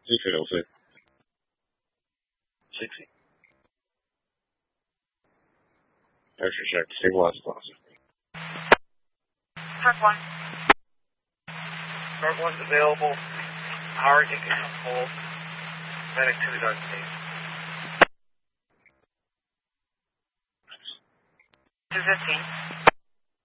精血流失。60. Extra check. Stabilize velocity. Park 1. Park 1's available. Howard, you can hold. Medic 2 is on scene. 215.